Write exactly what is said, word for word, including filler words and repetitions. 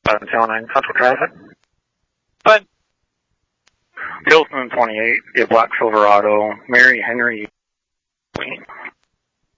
seven oh nine Central Traffic. But Hilton twenty-eight, a black Silverado, Mary Henry.